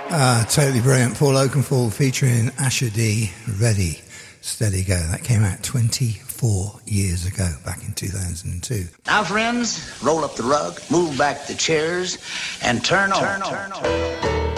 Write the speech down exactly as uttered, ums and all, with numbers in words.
Uh, totally brilliant. Paul Oakenfold featuring Asher D. Ready, Steady Go. That came out twenty-four years ago, back in two thousand two. Now, friends, roll up the rug, move back the chairs, and turn on. Turn on. Turn on.